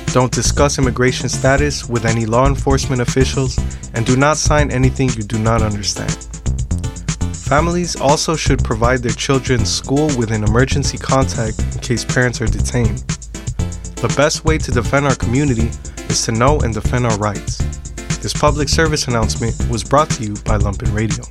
Don't discuss immigration status with any law enforcement officials, and do not sign anything you do not understand. Families also should provide their children school with an emergency contact in case parents are detained. The best way to defend our community is to know and defend our rights. This public service announcement was brought to you by Lumpen Radio.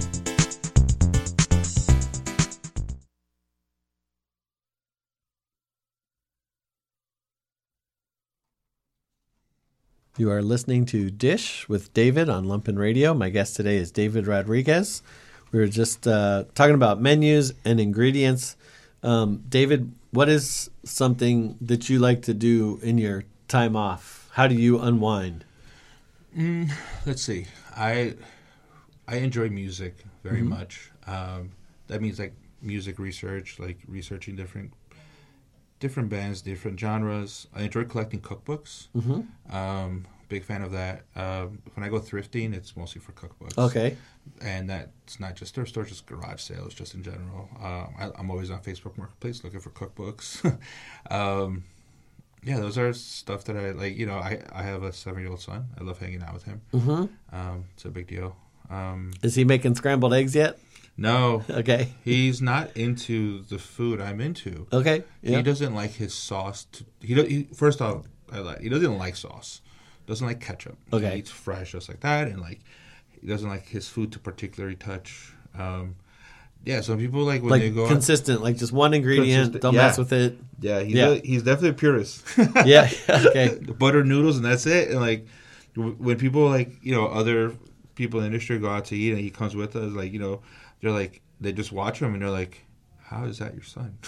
You are listening to Dish with David on Lumpen Radio. My guest today is David Rodriguez. We were just talking about menus and ingredients. David, what is something that you like to do in your time off? How do you unwind? Let's see. I enjoy music very much. That means like music research, like researching different bands, different genres. I enjoy collecting cookbooks. Big fan of that. When I go thrifting, it's mostly for cookbooks. Okay. And that's not just thrift stores, just garage sales, just in general. I'm always on Facebook Marketplace looking for cookbooks. Yeah, those are stuff that I like. You know, I have a 7-year-old son. I love hanging out with him. It's a big deal. Is he making scrambled eggs yet? No. Okay. He's not into the food I'm into. Okay. Yeah. He doesn't like his sauce. First off, he doesn't like sauce. Doesn't like ketchup. Okay. He eats fresh just like that, and like he doesn't like his food to particularly touch. Yeah, some people like when they go consistent, like just one ingredient, don't mess with it. Yeah, he's definitely a purist. Yeah. Okay. Butter noodles and that's it. And like when people like other people in the industry go out to eat and he comes with us, like they're like they just watch him and they're like, how is that your son?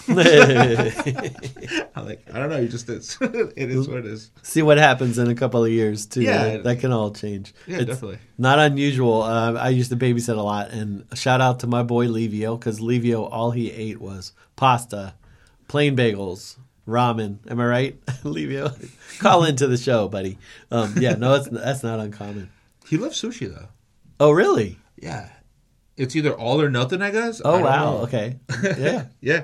I'm like, I don't know. He just is. It is what it is. See what happens in a couple of years, too. Yeah. That can all change. Yeah, it's definitely. Not unusual. I used to babysit a lot. And shout out to my boy, Livio, because Livio, all he ate was pasta, plain bagels, ramen. Am I right, Livio? Call into the show, buddy. That's not uncommon. He loves sushi, though. Oh, really? Yeah. It's either all or nothing, I guess. Oh, I don't wow. know. Okay. Yeah. Yeah.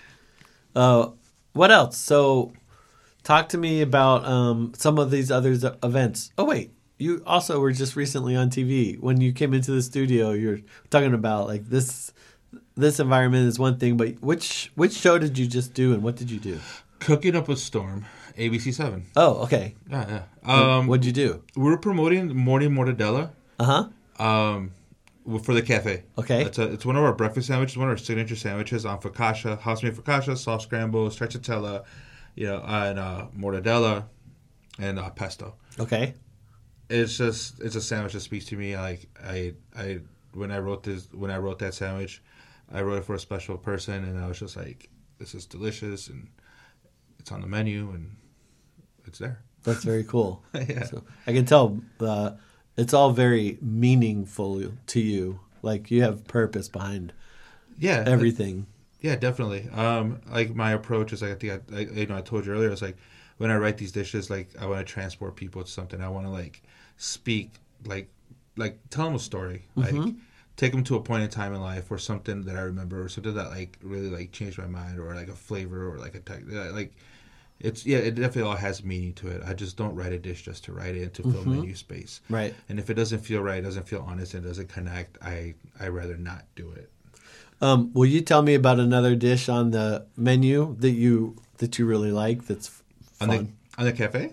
What else? So talk to me about some of these other events. Oh, wait. You also were just recently on TV. When you came into the studio, you're talking about like this environment is one thing, but which show did you just do and what did you do? Cooking Up a Storm, ABC7. Oh, okay. Yeah. What'd you do? We were promoting Morning Mortadella. Uh-huh. For the cafe. Okay. It's one of our breakfast sandwiches, one of our signature sandwiches on focaccia, house-made focaccia, soft scramble, stracciatella, and mortadella, and pesto. Okay. It's a sandwich that speaks to me. When I wrote that sandwich, I wrote it for a special person, and I was just like, this is delicious, and it's on the menu, and it's there. That's very cool. Yeah. So I can tell it's all very meaningful to you. Like you have purpose behind everything. Yeah, definitely. Like my approach is like I told you earlier. It's like when I write these dishes, like I want to transport people to something. I want to like speak, like tell them a story, like take them to a point in time in life or something that I remember, or something that like really like changed my mind, or like a flavor, or like a like. It definitely all has meaning to it. I just don't write a dish just to write it and to fill menu space. Right. And if it doesn't feel right, doesn't feel honest, and doesn't connect, I rather not do it. Will you tell me about another dish on the menu that you really like? That's fun. On the cafe.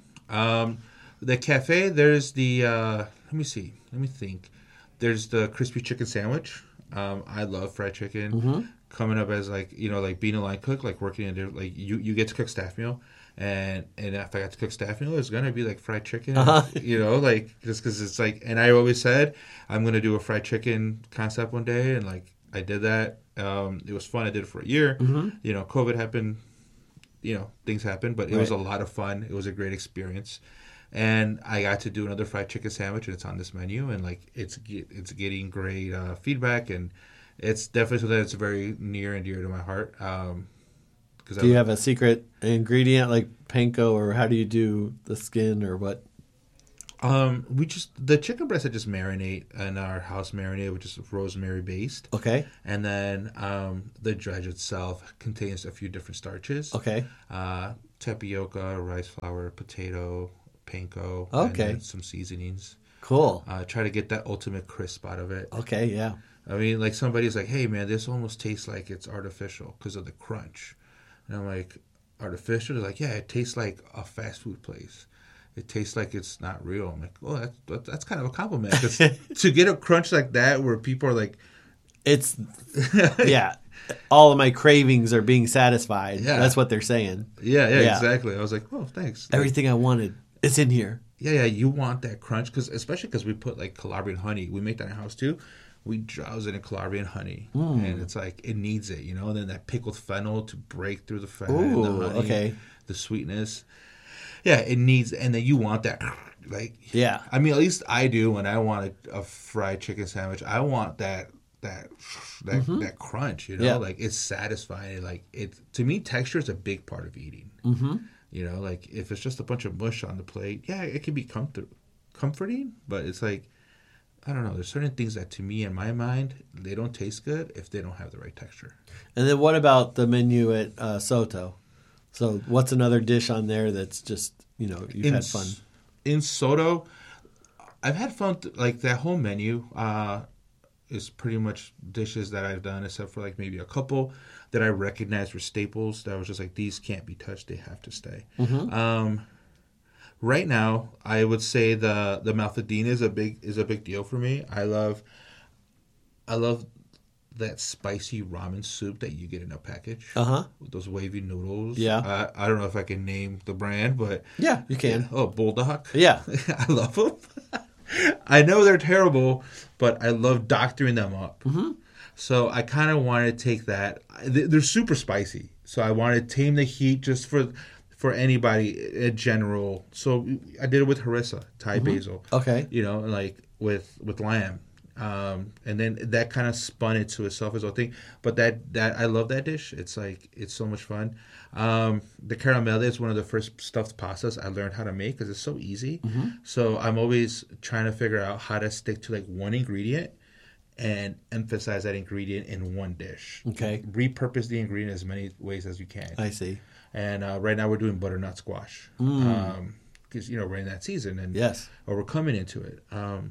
The cafe. There's the. Let me see. Let me think. There's the crispy chicken sandwich. I love fried chicken. Coming up as like being a line cook, like working in like you get to cook staff meal, and if I got to cook staff meal, it's gonna be like fried chicken, like just because it's like. And I always said I'm gonna do a fried chicken concept one day, and like I did that. It was fun. I did it for a year. COVID happened. Things happened, but it was a lot of fun. It was a great experience. And I got to do another fried chicken sandwich, and it's on this menu, and like it's getting great feedback, and it's definitely something that's very near and dear to my heart. Do you have a secret ingredient like panko, or how do you do the skin, or what? The chicken breast I just marinate in our house marinade, which is rosemary based. Okay. And then the dredge itself contains a few different starches. Okay. tapioca, rice flour, potato, panko, Okay. and then some seasonings. Cool. Try to get that ultimate crisp out of it. Okay, yeah. I mean, like somebody's like, "Hey, man, this almost tastes like it's artificial because of the crunch," and I'm like, "Artificial?" They're like, "Yeah, it tastes like a fast food place. It tastes like it's not real." I'm like, "Oh, that's kind of a compliment." 'Cause to get a crunch like that, where people are like, It's, yeah. All of my cravings are being satisfied. Yeah. That's what they're saying. "Yeah, Yeah. exactly." I was like, "Oh, thanks." Like, Everything I wanted, it's in here. yeah, you want that crunch especially because we put like Calabrian honey. We make that in our house too. We drowse it in Calabrian honey, and it's like it needs it, you know. And then that pickled fennel to break through the fat and the Ooh, honey, okay. the sweetness. Yeah, it needs, and then you want that, like, Yeah. I mean, at least I do when I want a fried chicken sandwich. I want that crunch, you know, Yeah. like it's satisfying. Like it to me, texture is a big part of eating. Mm-hmm. You know, like if it's just a bunch of mush on the plate, yeah, it can be comforting, but it's like, I don't know. There's certain things that, to me, in my mind, they don't taste good if they don't have the right texture. And then what about the menu at Soto? So what's another dish on there that's just, you've had fun? In Soto, I've had fun. Like that whole menu is pretty much dishes that I've done, except for like maybe a couple that I recognized were staples. That was just like, these can't be touched; they have to stay. Mm-hmm. Right now, I would say the Malfadine is a big deal for me. I love that spicy ramen soup that you get in a package. With those wavy noodles. Yeah. I don't know if I can name the brand, but Yeah, you can. Oh, Bulldog. Yeah. I love them. I know they're terrible, but I love doctoring them up. Mm-hmm. So I kind of want to take that. They're super spicy, so I want to tame the heat just for anybody in general. So I did it with harissa, Thai basil. Okay. Like with lamb. And then that kind of spun it to itself as a thing. But that I love that dish. It's like, it's so much fun. The caramel is one of the first stuffed pastas I learned how to make because it's so easy. Mm-hmm. So I'm always trying to figure out how to stick to like one ingredient and emphasize that ingredient in one dish. Okay. Repurpose the ingredient as many ways as you can. I see. And right now we're doing butternut squash because we're in that season, and Yes. or we're coming into it.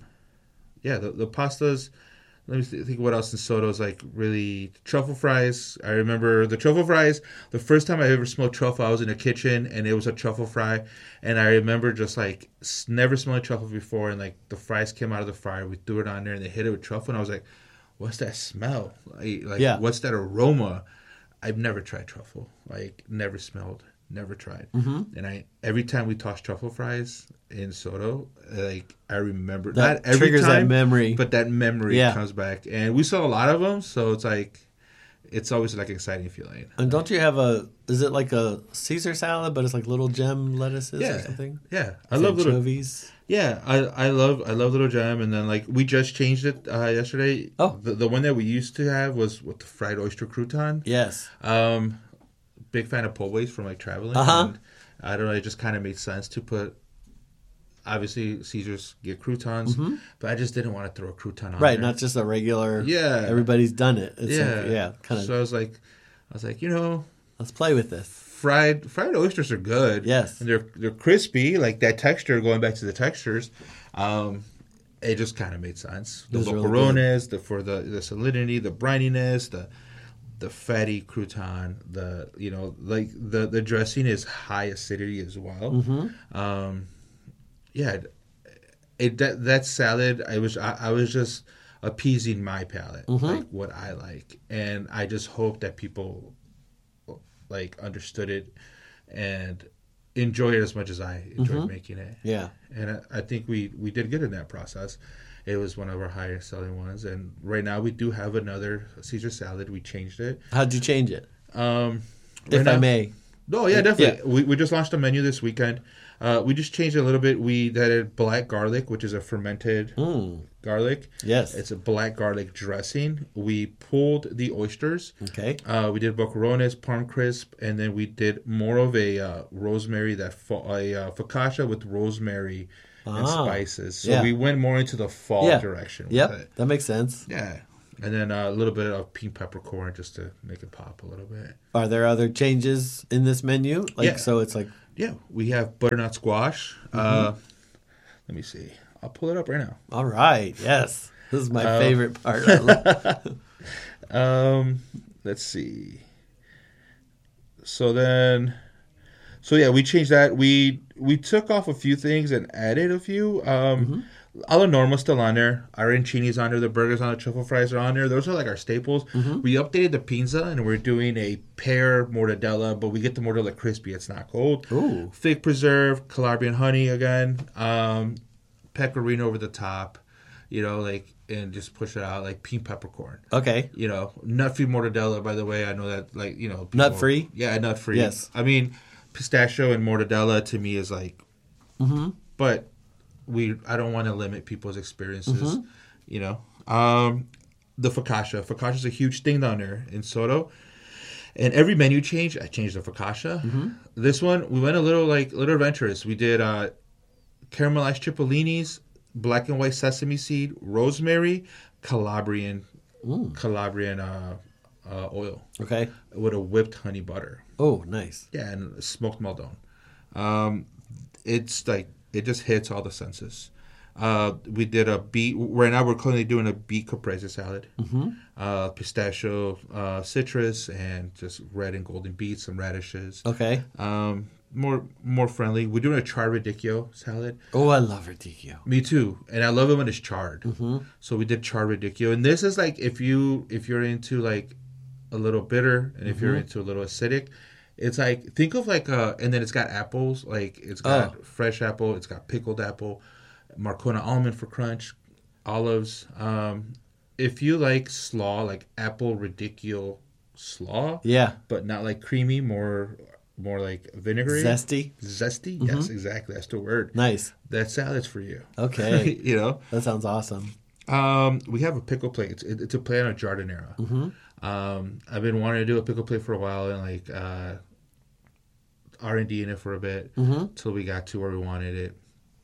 The pastas. Let me think what else in Soto is like really truffle fries. I remember the truffle fries. The first time I ever smelled truffle, I was in a kitchen and it was a truffle fry, and I remember just like never smelling truffle before, and like the fries came out of the fryer. We threw it on there and they hit it with truffle, and I was like, "What's that smell? What's that aroma?" I've never tried truffle. Like never smelled, never tried. Mm-hmm. And every time we toss truffle fries in Soto, like I remember That not every triggers time, that memory. but that memory comes back. And we saw a lot of them, so it's like it's always like an exciting feeling. And don't you have is it like a Caesar salad, but it's like little gem lettuces or something? Yeah, I love little. Anchovies. Yeah, I love little gem, and then like we just changed it yesterday. Oh, the one that we used to have was with the fried oyster crouton. Yes. Big fan of po' boys from like traveling. Uh-huh. And I don't know, it just kind of made sense to put. Obviously, Caesars get croutons, but I just didn't want to throw a crouton on Right, there. not just a regular. Yeah. Everybody's done it. It's kind of. So I was like, Let's play with this. fried oysters are good. Yes. And they're crispy, like that texture. Going back to the textures, it just kind of made sense. The boquerones, for the salinity, the brininess, the fatty crouton, the dressing is high acidity as well. Mm-hmm. That salad, I was just appeasing my palate, like what I like, and I just hope that people like understood it and enjoy it as much as I enjoyed making it. Yeah, and I think we did good in that process. It was one of our higher selling ones, and right now we do have another Caesar salad. We changed it. How'd you change it? If I may. No, yeah, definitely. Yeah. We just launched a menu this weekend. We just changed it a little bit. We added black garlic, which is a fermented garlic. Yes. It's a black garlic dressing. We pulled the oysters. Okay. We did boquerones, parm crisp, and then we did more of a rosemary, focaccia with rosemary and spices. So we went more into the fall direction with it. That makes sense. Yeah. And then a little bit of pink peppercorn just to make it pop a little bit. Are there other changes in this menu? Yeah. So it's like... Yeah, we have butternut squash. Let me see. I'll pull it up right now. All right. Yes. This is my favorite part. Let's see. So yeah, we changed that. We took off a few things and added a few. All the normal still on there. Arancini's on there. The burgers on the truffle fries are on there. Those are like our staples. We updated the pizza and we're doing a pear mortadella, but we get the mortadella crispy. It's not cold. Ooh. Fig preserve, Calabrian honey again, pecorino over the top, and just push it out like pink peppercorn. Okay. Nut-free mortadella, by the way. I know that, people, nut-free? Yeah, nut-free. Yes. I mean, pistachio and mortadella to me is like, but I don't want to limit people's experiences, The focaccia. Focaccia is a huge thing down there in Soto. And every menu change, I changed the focaccia. This one, we went a little adventurous. We did caramelized cipollini's, black and white sesame seed, rosemary, Calabrian oil. Okay. With a whipped honey butter. Oh, nice. Yeah, and smoked Maldon. It's like, it just hits all the senses. We did a beet. Right now, we're currently doing a beet caprese salad. Pistachio, citrus, and just red and golden beets, some radishes. Okay. More friendly. We're doing a charred radicchio salad. Oh, I love radicchio. Me too, and I love it when it's charred. So we did charred radicchio, and this is like if you're into like a little bitter, and if you're into a little acidic. It's like, think of like and then it's got apples, like it's got fresh apple, it's got pickled apple, Marcona almond for crunch, olives. If you like slaw, like apple radicchio slaw, but not like creamy, more like vinegary. Zesty? Yes, exactly. That's the word. Nice. That salad's for you. Okay. That sounds awesome. We have a pickle plate. It's a plate on a giardiniera. I've been wanting to do a pickle plate for a while and like R&D in it for a bit till we got to where we wanted it.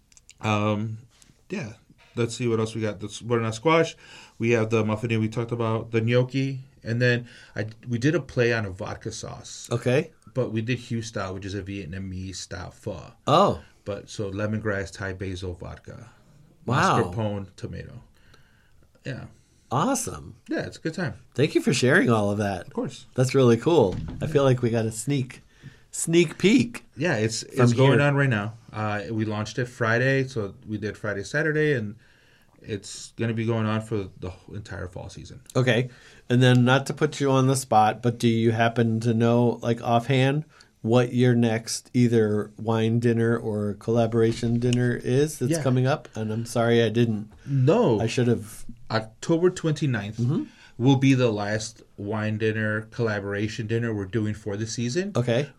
Yeah. Let's see what else we got. The butternut squash. We have the muffin we talked about, the gnocchi, and then we did a play on a vodka sauce. Okay. But we did Hue style, which is a Vietnamese style pho. Oh. But so lemongrass, Thai basil, vodka, wow, mascarpone, tomato. Yeah. Awesome. Yeah, it's a good time. Thank you for sharing all of that. Of course. That's really cool. I feel like we got a sneak peek. Yeah, it's going on right now. We launched it Friday, so we did Friday, Saturday, and it's going to be going on for the entire fall season. Okay. And then not to put you on the spot, but do you happen to know, like offhand, what your next either wine dinner or collaboration dinner is that's coming up? And I'm sorry I didn't. No. I should have. October 29th will be the last wine dinner, collaboration dinner we're doing for the season. Okay.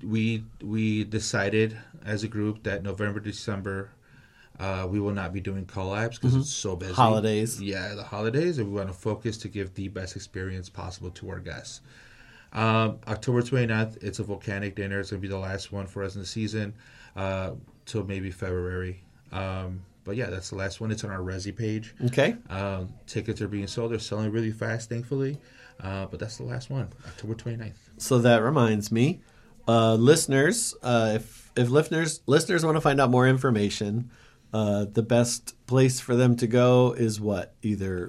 We decided as a group that November, December, we will not be doing collabs because it's so busy. Holidays. Yeah, the holidays, and we want to focus to give the best experience possible to our guests. October 29th, it's a volcanic dinner. It's going to be the last one for us in the season till maybe February. But yeah, that's the last one. It's on our Resi page. Okay. Tickets are being sold. They're selling really fast, thankfully. But that's the last one, October 29th. So that reminds me, listeners, if listeners want to find out more information, the best place for them to go is what? Either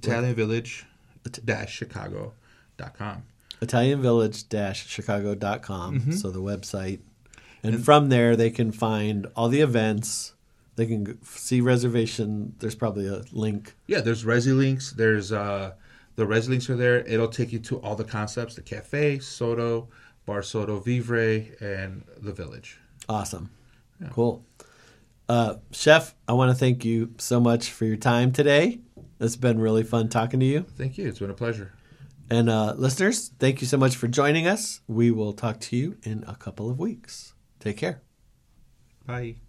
ItalianVillage-Chicago.com. ItalianVillage-Chicago.com. So the website. And from there, they can find all the events. They can see reservation. There's probably a link. Yeah, there's Resi links. There's the Resi links are there. It'll take you to all the concepts: the cafe, Soto, Bar Soto, Vivre, and the Village. Awesome. Yeah. Cool. Chef, I want to thank you so much for your time today. It's been really fun talking to you. Thank you. It's been a pleasure. And listeners, thank you so much for joining us. We will talk to you in a couple of weeks. Take care. Bye.